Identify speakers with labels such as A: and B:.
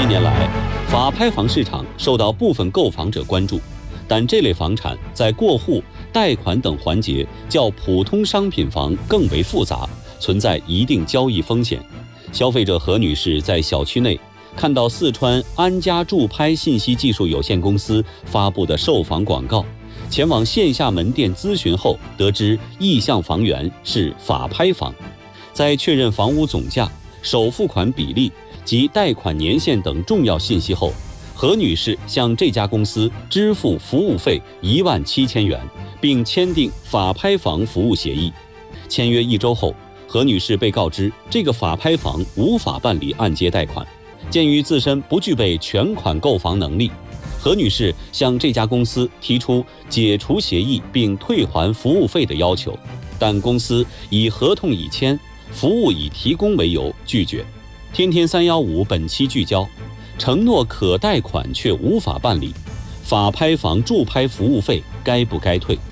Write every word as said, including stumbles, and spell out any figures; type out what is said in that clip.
A: 年来，法拍房市场受到部分购房者关注，但这类房产在过户、贷款等环节较普通商品房更为复杂，存在一定交易风险。消费者何女士在小区内看到四川安家助拍信息技术有限公司发布的售房广告，前往线下门店咨询后，得知意向房源是法拍房。在确认房屋总价、首付款比例及贷款年限等重要信息后，何女士向这家公司支付服务费一万七千元，并签订法拍房服务协议。签约一周后，何女士被告知这个法拍房无法办理按揭贷款。鉴于自身不具备全款购房能力，何女士向这家公司提出解除协议并退还服务费的要求，但公司以合同已签、服务已提供为由拒绝。天天三一五本期聚焦：承诺可贷款却无法办理，法拍房助拍服务费该不该退？